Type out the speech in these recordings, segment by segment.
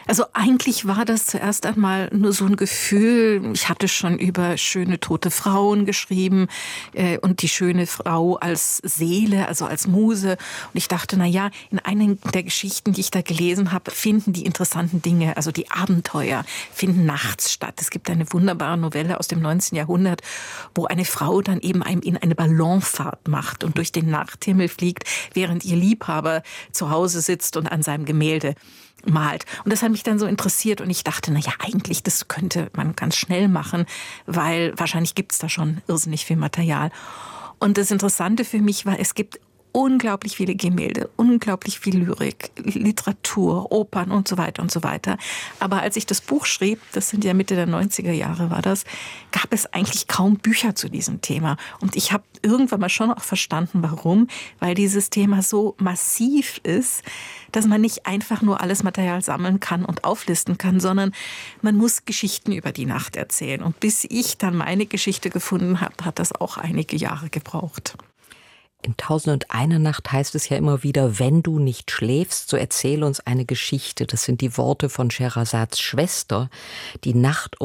Also eigentlich war das zuerst einmal nur so ein Gefühl. Ich hatte schon über schöne tote Frauen geschrieben und die schöne Frau als Seele, also als Muse. Und ich dachte, na ja, in einer der Geschichten, die ich da gelesen habe, finden die interessanten Dinge, also die Abenteuer, finden nachts statt. Es gibt eine wunderbare Novelle aus dem 19. Jahrhundert, wo eine Frau dann eben in eine Ballonfahrt macht und durch den Nachthimmel fliegt, während ihr Liebhaber zu Hause sitzt und an seinem Gemälde malt. Und das hat mich dann so interessiert und ich dachte, na ja, eigentlich, das könnte man ganz schnell machen, weil wahrscheinlich gibt es da schon irrsinnig viel Material. Und das Interessante für mich war, es gibt unglaublich viele Gemälde, unglaublich viel Lyrik, Literatur, Opern und so weiter und so weiter. Aber als ich das Buch schrieb, das sind ja Mitte der 90er Jahre war das, gab es eigentlich kaum Bücher zu diesem Thema. Und ich habe irgendwann mal schon auch verstanden, warum. Weil dieses Thema so massiv ist, dass man nicht einfach nur alles Material sammeln kann und auflisten kann, sondern man muss Geschichten über die Nacht erzählen. Und bis ich dann meine Geschichte gefunden habe, hat das auch einige Jahre gebraucht. In 1001 Nacht heißt es ja immer wieder, wenn du nicht schläfst, so erzähle uns eine Geschichte. Das sind die Worte von Schehrasads Schwester, die Nacht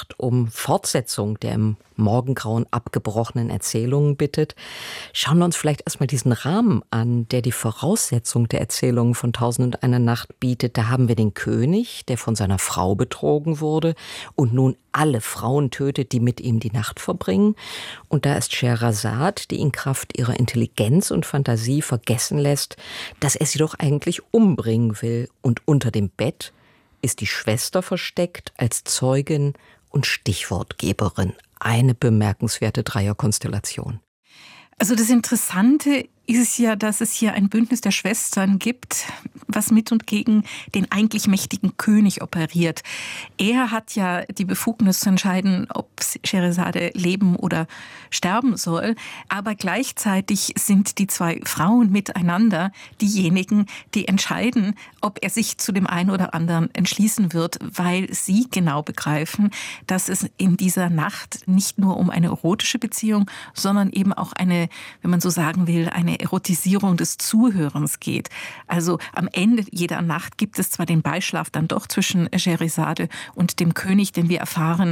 um Fortsetzung der im Morgengrauen abgebrochenen Erzählungen bittet. Schauen wir uns vielleicht erstmal diesen Rahmen an, der die Voraussetzung der Erzählungen von 1001 Nacht bietet. Da haben wir den König, der von seiner Frau betrogen wurde und nun alle Frauen tötet, die mit ihm die Nacht verbringen. Und da ist Scheherazade, die in Kraft ihrer Intelligenz und Fantasie vergessen lässt, dass er sie doch eigentlich umbringen will. Und unter dem Bett ist die Schwester versteckt als Zeugin und Stichwortgeberin. Eine bemerkenswerte Dreierkonstellation. Also das Interessante ist ja, dass es hier ein Bündnis der Schwestern gibt, was mit und gegen den eigentlich mächtigen König operiert. Er hat ja die Befugnis zu entscheiden, ob Scheherazade leben oder sterben soll. Aber gleichzeitig sind die zwei Frauen miteinander diejenigen, die entscheiden, ob er sich zu dem einen oder anderen entschließen wird, weil sie genau begreifen, dass es in dieser Nacht nicht nur um eine erotische Beziehung, sondern eben auch eine, wenn man so sagen will, eine Erotisierung des Zuhörens geht. Also am Ende jeder Nacht gibt es zwar den Beischlaf dann doch zwischen Scheherazade und dem König, denn wir erfahren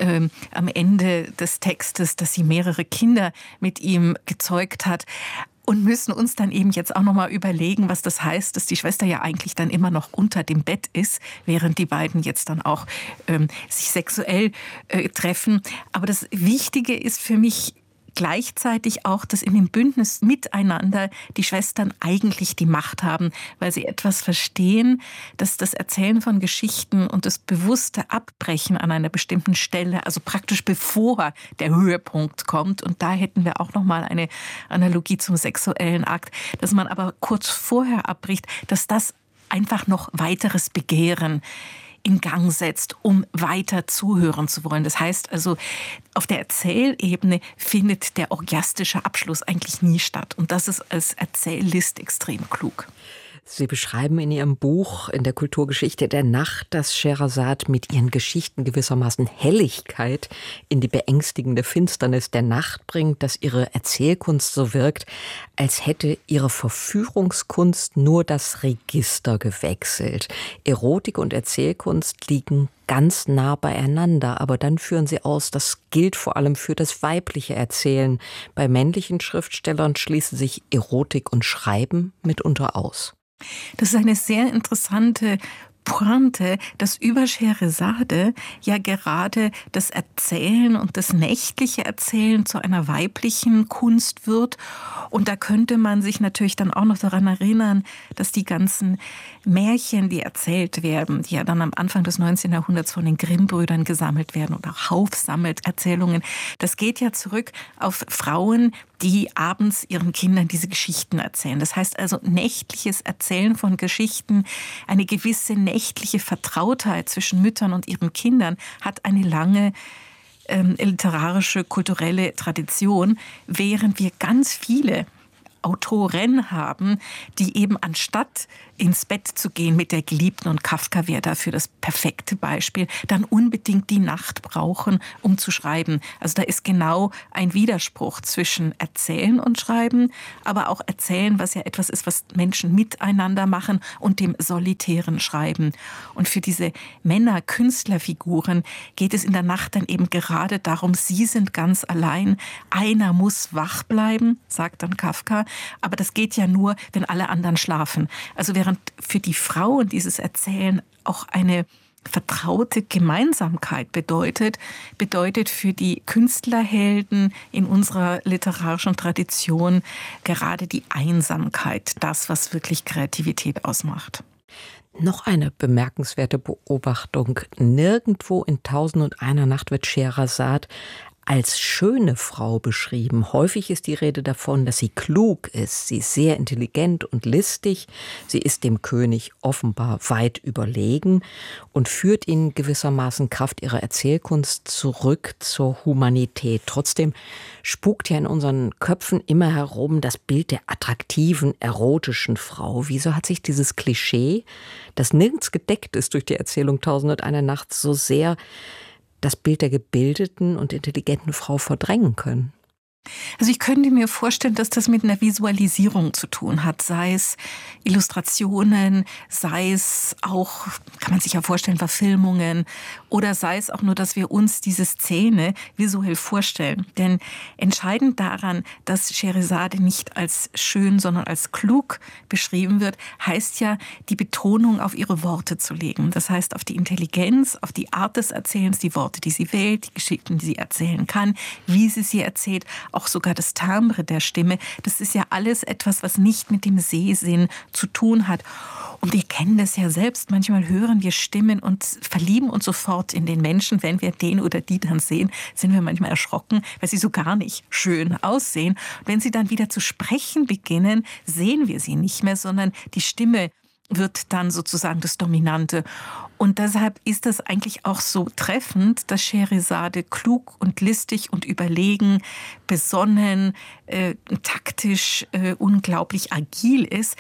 am Ende des Textes, dass sie mehrere Kinder mit ihm gezeugt hat. Und müssen uns dann eben jetzt auch nochmal überlegen, was das heißt, dass die Schwester ja eigentlich dann immer noch unter dem Bett ist, während die beiden jetzt dann auch sich sexuell treffen. Aber das Wichtige ist für mich gleichzeitig auch, dass in dem Bündnis miteinander die Schwestern eigentlich die Macht haben, weil sie etwas verstehen, dass das Erzählen von Geschichten und das bewusste Abbrechen an einer bestimmten Stelle, also praktisch bevor der Höhepunkt kommt, und da hätten wir auch nochmal eine Analogie zum sexuellen Akt, dass man aber kurz vorher abbricht, dass das einfach noch weiteres Begehren in Gang setzt, um weiter zuhören zu wollen. Das heißt also, auf der Erzählebene findet der orgiastische Abschluss eigentlich nie statt. Und das ist als Erzähllist extrem klug. Sie beschreiben in Ihrem Buch in der Kulturgeschichte der Nacht, dass Scheherazade mit ihren Geschichten gewissermaßen Helligkeit in die beängstigende Finsternis der Nacht bringt, dass ihre Erzählkunst so wirkt, als hätte ihre Verführungskunst nur das Register gewechselt. Erotik und Erzählkunst liegen ganz nah beieinander, aber dann führen Sie aus, das gilt vor allem für das weibliche Erzählen. Bei männlichen Schriftstellern schließen sich Erotik und Schreiben mitunter aus. Das ist eine sehr interessante Pointe, dass über Scheherazade ja gerade das Erzählen und das nächtliche Erzählen zu einer weiblichen Kunst wird. Und da könnte man sich natürlich dann auch noch daran erinnern, dass die ganzen Märchen, die erzählt werden, die ja dann am Anfang des 19. Jahrhunderts von den Grimm-Brüdern gesammelt werden oder Hauff sammelt Erzählungen, das geht ja zurück auf Frauen, die abends ihren Kindern diese Geschichten erzählen. Das heißt also nächtliches Erzählen von Geschichten, eine gewisse nächtliche Vertrautheit zwischen Müttern und ihren Kindern hat eine lange literarische, kulturelle Tradition, während wir ganz viele Autoren haben, die eben anstatt ins Bett zu gehen mit der Geliebten, und Kafka wäre dafür das perfekte Beispiel, dann unbedingt die Nacht brauchen, um zu schreiben. Also da ist genau ein Widerspruch zwischen Erzählen und Schreiben, aber auch Erzählen, was ja etwas ist, was Menschen miteinander machen, und dem solitären Schreiben. Und für diese Männer-Künstlerfiguren geht es in der Nacht dann eben gerade darum, sie sind ganz allein, einer muss wach bleiben, sagt dann Kafka, aber das geht ja nur, wenn alle anderen schlafen. Also während für die Frauen dieses Erzählen auch eine vertraute Gemeinsamkeit bedeutet für die Künstlerhelden in unserer literarischen Tradition gerade die Einsamkeit, das, was wirklich Kreativität ausmacht. Noch eine bemerkenswerte Beobachtung. Nirgendwo in 1001 Nacht wird Schehersad als schöne Frau beschrieben. Häufig ist die Rede davon, dass sie klug ist. Sie ist sehr intelligent und listig. Sie ist dem König offenbar weit überlegen und führt ihn gewissermaßen Kraft ihrer Erzählkunst zurück zur Humanität. Trotzdem spukt ja in unseren Köpfen immer herum das Bild der attraktiven, erotischen Frau. Wieso hat sich dieses Klischee, das nirgends gedeckt ist durch die Erzählung 1001 Nacht, so sehr das Bild der gebildeten und intelligenten Frau verdrängen können? Also ich könnte mir vorstellen, dass das mit einer Visualisierung zu tun hat, sei es Illustrationen, sei es auch, kann man sich ja vorstellen, Verfilmungen, oder sei es auch nur, dass wir uns diese Szene visuell vorstellen. Denn entscheidend daran, dass Scheherazade nicht als schön, sondern als klug beschrieben wird, heißt ja, die Betonung auf ihre Worte zu legen. Das heißt, auf die Intelligenz, auf die Art des Erzählens, die Worte, die sie wählt, die Geschichten, die sie erzählen kann, wie sie erzählt, auch sogar das Timbre der Stimme. Das ist ja alles etwas, was nicht mit dem Sehsinn zu tun hat. Und wir kennen das ja selbst. Manchmal hören wir Stimmen und verlieben uns sofort in den Menschen. Wenn wir den oder die dann sehen, sind wir manchmal erschrocken, weil sie so gar nicht schön aussehen. Und wenn sie dann wieder zu sprechen beginnen, sehen wir sie nicht mehr, sondern die Stimme wird dann sozusagen das Dominante. Und deshalb ist das eigentlich auch so treffend, dass Scheherazade klug und listig und überlegen, besonnen, taktisch, unglaublich agil ist.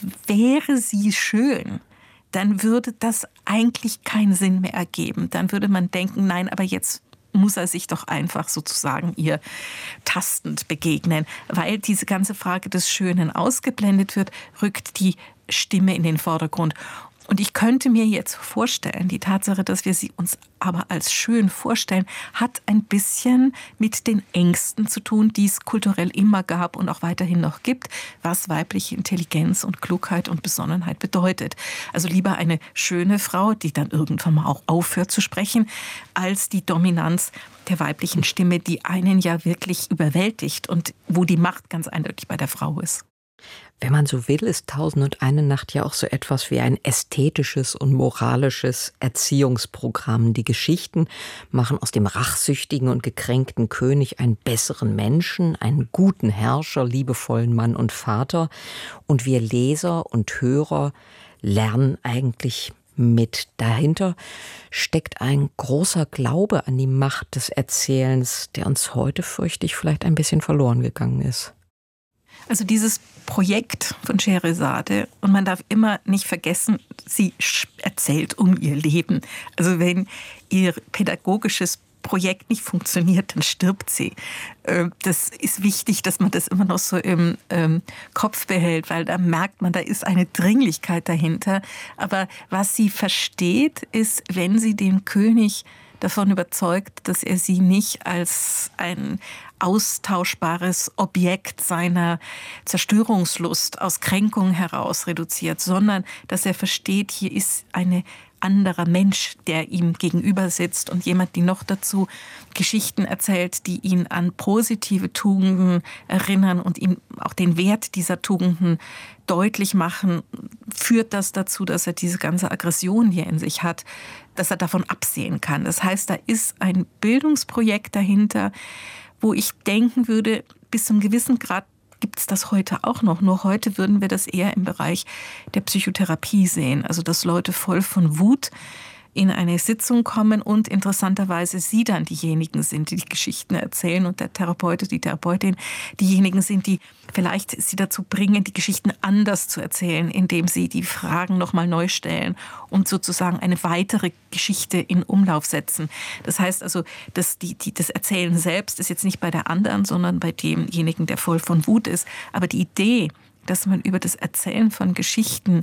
Wäre sie schön, dann würde das eigentlich keinen Sinn mehr ergeben. Dann würde man denken, nein, aber jetzt muss er sich doch einfach sozusagen ihr tastend begegnen. Weil diese ganze Frage des Schönen ausgeblendet wird, rückt die Stimme in den Vordergrund. Und ich könnte mir jetzt vorstellen, die Tatsache, dass wir sie uns aber als schön vorstellen, hat ein bisschen mit den Ängsten zu tun, die es kulturell immer gab und auch weiterhin noch gibt, was weibliche Intelligenz und Klugheit und Besonnenheit bedeutet. Also lieber eine schöne Frau, die dann irgendwann mal auch aufhört zu sprechen, als die Dominanz der weiblichen Stimme, die einen ja wirklich überwältigt und wo die Macht ganz eindeutig bei der Frau ist. Wenn man so will, ist 1001 Nacht ja auch so etwas wie ein ästhetisches und moralisches Erziehungsprogramm. Die Geschichten machen aus dem rachsüchtigen und gekränkten König einen besseren Menschen, einen guten Herrscher, liebevollen Mann und Vater. Und wir Leser und Hörer lernen eigentlich mit. Dahinter steckt ein großer Glaube an die Macht des Erzählens, der uns heute, fürchte ich, vielleicht ein bisschen verloren gegangen ist. Also dieses Projekt von Scheherazade, und man darf immer nicht vergessen, sie erzählt um ihr Leben. Also wenn ihr pädagogisches Projekt nicht funktioniert, dann stirbt sie. Das ist wichtig, dass man das immer noch so im Kopf behält, weil da merkt man, da ist eine Dringlichkeit dahinter. Aber was sie versteht, ist, wenn sie den König davon überzeugt, dass er sie nicht als ein austauschbares Objekt seiner Zerstörungslust aus Kränkung heraus reduziert, sondern dass er versteht, hier ist ein anderer Mensch, der ihm gegenüber sitzt und jemand, die noch dazu Geschichten erzählt, die ihn an positive Tugenden erinnern und ihm auch den Wert dieser Tugenden deutlich machen, führt das dazu, dass er diese ganze Aggression, die er in sich hat, dass er davon absehen kann. Das heißt, da ist ein Bildungsprojekt dahinter, wo ich denken würde, bis zu einem gewissen Grad gibt es das heute auch noch. Nur heute würden wir das eher im Bereich der Psychotherapie sehen. Also dass Leute voll von Wut in eine Sitzung kommen und interessanterweise Sie dann diejenigen sind, die die Geschichten erzählen und der Therapeut, die Therapeutin diejenigen sind, die vielleicht Sie dazu bringen, die Geschichten anders zu erzählen, indem Sie die Fragen nochmal neu stellen und sozusagen eine weitere Geschichte in Umlauf setzen. Das heißt also, dass das Erzählen selbst ist jetzt nicht bei der anderen, sondern bei demjenigen, der voll von Wut ist. Aber die Idee, dass man über das Erzählen von Geschichten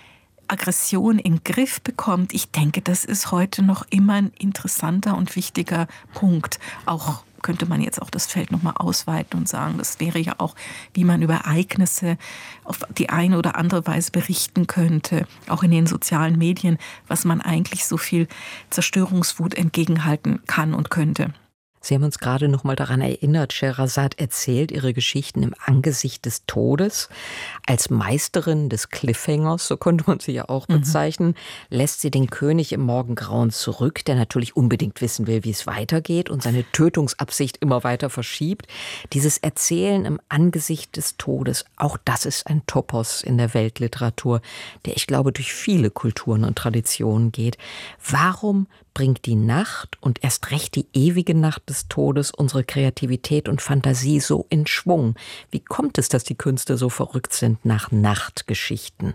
Aggression in den Griff bekommt, ich denke, das ist heute noch immer ein interessanter und wichtiger Punkt. Auch könnte man jetzt auch das Feld nochmal ausweiten und sagen, das wäre ja auch, wie man über Ereignisse auf die eine oder andere Weise berichten könnte, auch in den sozialen Medien, was man eigentlich so viel Zerstörungswut entgegenhalten kann und könnte. Sie haben uns gerade noch mal daran erinnert, Scheherazade erzählt ihre Geschichten im Angesicht des Todes. Als Meisterin des Cliffhangers, so könnte man sie ja auch bezeichnen, lässt sie den König im Morgengrauen zurück, der natürlich unbedingt wissen will, wie es weitergeht und seine Tötungsabsicht immer weiter verschiebt. Dieses Erzählen im Angesicht des Todes, auch das ist ein Topos in der Weltliteratur, der, ich glaube, durch viele Kulturen und Traditionen geht. Warum bringt die Nacht und erst recht die ewige Nacht des Todes unsere Kreativität und Fantasie so in Schwung? Wie kommt es, dass die Künste so verrückt sind nach Nachtgeschichten?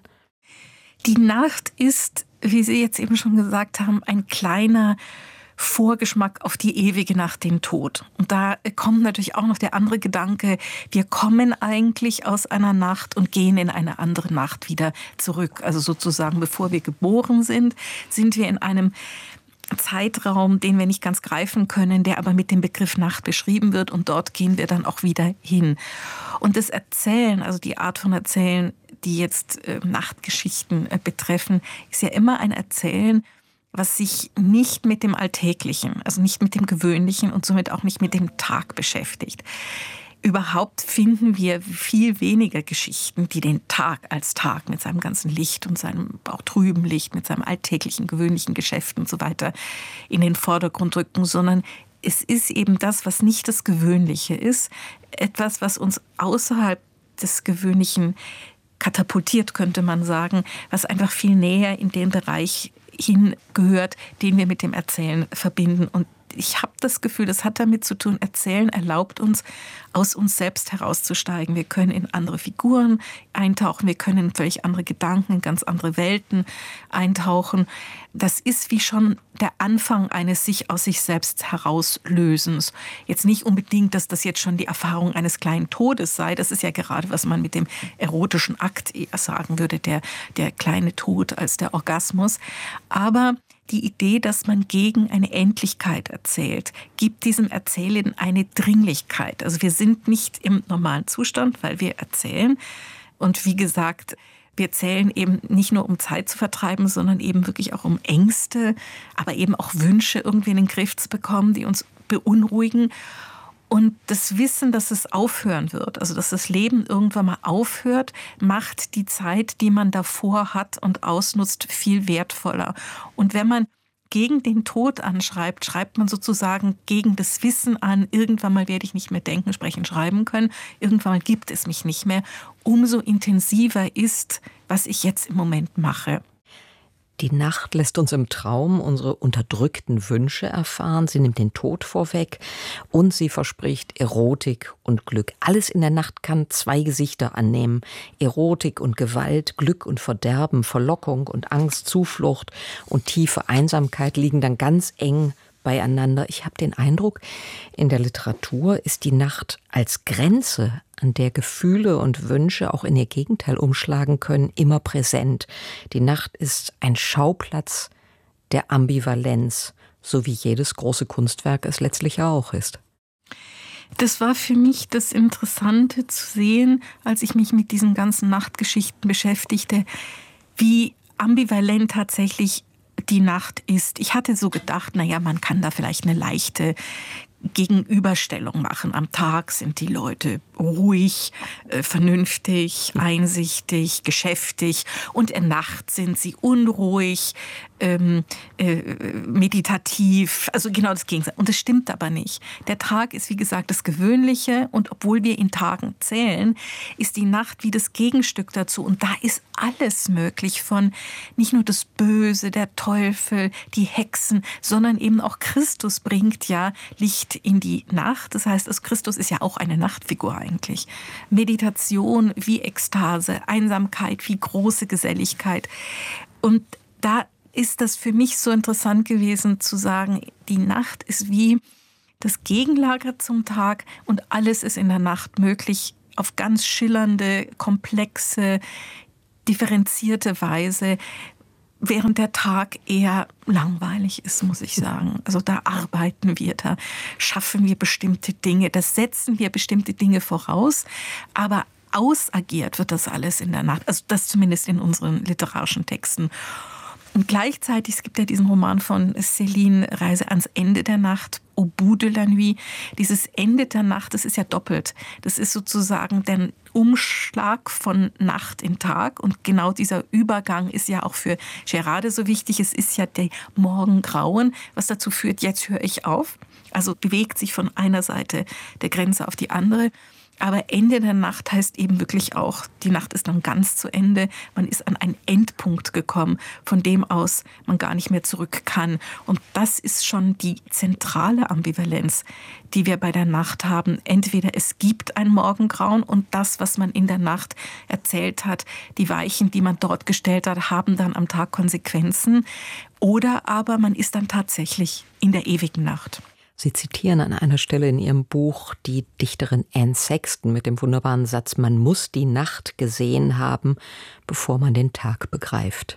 Die Nacht ist, wie Sie jetzt eben schon gesagt haben, ein kleiner Vorgeschmack auf die ewige Nacht, den Tod. Und da kommt natürlich auch noch der andere Gedanke, wir kommen eigentlich aus einer Nacht und gehen in eine andere Nacht wieder zurück. Also sozusagen, bevor wir geboren sind, sind wir in einem Zeitraum, den wir nicht ganz greifen können, der aber mit dem Begriff Nacht beschrieben wird und dort gehen wir dann auch wieder hin. Und das Erzählen, also die Art von Erzählen, die jetzt Nachtgeschichten betreffen, ist ja immer ein Erzählen, was sich nicht mit dem Alltäglichen, also nicht mit dem Gewöhnlichen und somit auch nicht mit dem Tag beschäftigt. Überhaupt finden wir viel weniger Geschichten, die den Tag als Tag mit seinem ganzen Licht und seinem auch trüben Licht, mit seinem alltäglichen, gewöhnlichen Geschäft und so weiter in den Vordergrund rücken, sondern es ist eben das, was nicht das Gewöhnliche ist, etwas, was uns außerhalb des Gewöhnlichen katapultiert, könnte man sagen, was einfach viel näher in den Bereich hingehört, den wir mit dem Erzählen verbinden. Und ich habe das Gefühl, das hat damit zu tun, Erzählen erlaubt uns, aus uns selbst herauszusteigen. Wir können in andere Figuren eintauchen, wir können in völlig andere Gedanken, in ganz andere Welten eintauchen. Das ist wie schon der Anfang eines sich aus sich selbst herauslösens. Jetzt nicht unbedingt, dass das jetzt schon die Erfahrung eines kleinen Todes sei. Das ist ja gerade, was man mit dem erotischen Akt eher sagen würde, der kleine Tod als der Orgasmus. Aber die Idee, dass man gegen eine Endlichkeit erzählt, gibt diesem Erzählen eine Dringlichkeit. Also wir sind nicht im normalen Zustand, weil wir erzählen. Und wie gesagt, wir erzählen eben nicht nur, um Zeit zu vertreiben, sondern eben wirklich auch um Ängste, aber eben auch Wünsche irgendwie in den Griff zu bekommen, die uns beunruhigen. Und das Wissen, dass es aufhören wird, also dass das Leben irgendwann mal aufhört, macht die Zeit, die man davor hat und ausnutzt, viel wertvoller. Und wenn man gegen den Tod anschreibt, schreibt man sozusagen gegen das Wissen an, irgendwann mal werde ich nicht mehr denken, sprechen, schreiben können, irgendwann mal gibt es mich nicht mehr. Umso intensiver ist, was ich jetzt im Moment mache. Die Nacht lässt uns im Traum unsere unterdrückten Wünsche erfahren. Sie nimmt den Tod vorweg und sie verspricht Erotik und Glück. Alles in der Nacht kann zwei Gesichter annehmen. Erotik und Gewalt, Glück und Verderben, Verlockung und Angst, Zuflucht und tiefe Einsamkeit liegen dann ganz eng beieinander. Ich habe den Eindruck, in der Literatur ist die Nacht als Grenze, an der Gefühle und Wünsche auch in ihr Gegenteil umschlagen können, immer präsent. Die Nacht ist ein Schauplatz der Ambivalenz, so wie jedes große Kunstwerk es letztlich auch ist. Das war für mich das Interessante zu sehen, als ich mich mit diesen ganzen Nachtgeschichten beschäftigte, wie ambivalent tatsächlich die Nacht ist. Ich hatte so gedacht, man kann da vielleicht eine leichte Gegenüberstellung machen. Am Tag sind die Leute ruhig, vernünftig, einsichtig, geschäftig und in Nacht sind sie unruhig, meditativ, also genau das Gegenteil. Und das stimmt aber nicht. Der Tag ist, wie gesagt, das Gewöhnliche und obwohl wir in Tagen zählen, ist die Nacht wie das Gegenstück dazu und da ist alles möglich von nicht nur das Böse, der Teufel, die Hexen, sondern eben auch Christus bringt ja Licht in die Nacht. Das heißt, Christus ist ja auch eine Nachtfigur eigentlich. Meditation wie Ekstase, Einsamkeit wie große Geselligkeit. Und da ist das für mich so interessant gewesen zu sagen, die Nacht ist wie das Gegenlager zum Tag und alles ist in der Nacht möglich auf ganz schillernde, komplexe, differenzierte Weise, während der Tag eher langweilig ist, muss ich sagen. Also da arbeiten wir, da schaffen wir bestimmte Dinge, da setzen wir bestimmte Dinge voraus, aber ausagiert wird das alles in der Nacht, also das zumindest in unseren literarischen Texten. Und gleichzeitig, es gibt ja diesen Roman von Céline, Reise ans Ende der Nacht, Au bout de la nuit. Dieses Ende der Nacht, das ist ja doppelt. Das ist sozusagen der Umschlag von Nacht in Tag. Und genau dieser Übergang ist ja auch für Gérard so wichtig. Es ist ja der Morgengrauen, was dazu führt, jetzt höre ich auf. Also bewegt sich von einer Seite der Grenze auf die andere. Aber Ende der Nacht heißt eben wirklich auch, die Nacht ist dann ganz zu Ende. Man ist an einen Endpunkt gekommen, von dem aus man gar nicht mehr zurück kann. Und das ist schon die zentrale Ambivalenz, die wir bei der Nacht haben. Entweder es gibt ein Morgengrauen und das, was man in der Nacht erzählt hat, die Weichen, die man dort gestellt hat, haben dann am Tag Konsequenzen. Oder aber man ist dann tatsächlich in der ewigen Nacht. Sie zitieren an einer Stelle in Ihrem Buch die Dichterin Anne Sexton mit dem wunderbaren Satz, man muss die Nacht gesehen haben, bevor man den Tag begreift.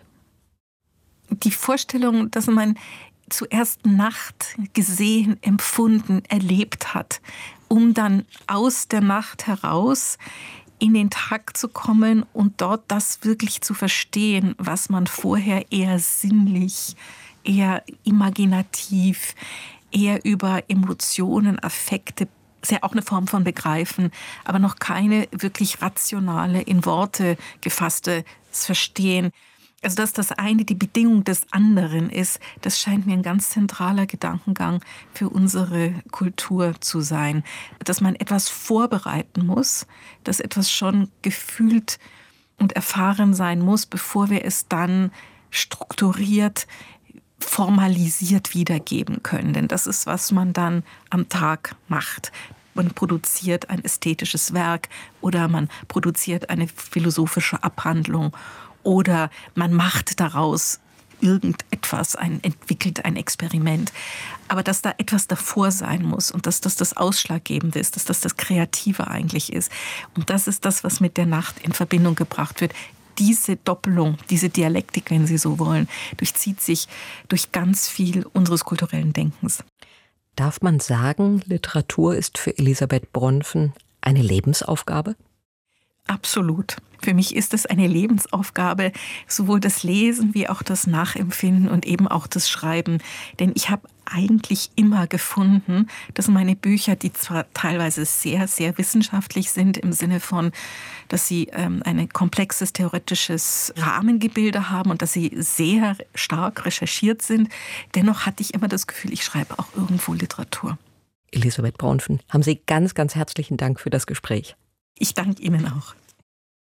Die Vorstellung, dass man zuerst Nacht gesehen, empfunden, erlebt hat, um dann aus der Nacht heraus in den Tag zu kommen und dort das wirklich zu verstehen, was man vorher eher sinnlich, eher imaginativ, eher über Emotionen, Affekte, ist ja auch eine Form von Begreifen, aber noch keine wirklich rationale, in Worte gefasste Verstehen. Also dass das eine die Bedingung des anderen ist, das scheint mir ein ganz zentraler Gedankengang für unsere Kultur zu sein. Dass man etwas vorbereiten muss, dass etwas schon gefühlt und erfahren sein muss, bevor wir es dann strukturiert formalisiert wiedergeben können. Denn das ist, was man dann am Tag macht. Man produziert ein ästhetisches Werk oder man produziert eine philosophische Abhandlung oder man macht daraus irgendetwas, entwickelt ein Experiment. Aber dass da etwas davor sein muss und dass das Ausschlaggebende ist, dass das Kreative eigentlich ist. Und das ist das, was mit der Nacht in Verbindung gebracht wird. Diese Doppelung, diese Dialektik, wenn Sie so wollen, durchzieht sich durch ganz viel unseres kulturellen Denkens. Darf man sagen, Literatur ist für Elisabeth Bronfen eine Lebensaufgabe? Absolut. Für mich ist es eine Lebensaufgabe, sowohl das Lesen wie auch das Nachempfinden und eben auch das Schreiben. Denn ich habe eigentlich immer gefunden, dass meine Bücher, die zwar teilweise sehr, sehr wissenschaftlich sind, im Sinne von, dass sie ein komplexes theoretisches Rahmengebilde haben und dass sie sehr stark recherchiert sind, dennoch hatte ich immer das Gefühl, ich schreibe auch irgendwo Literatur. Elisabeth Bronfen, haben Sie ganz, ganz herzlichen Dank für das Gespräch. Ich danke Ihnen auch.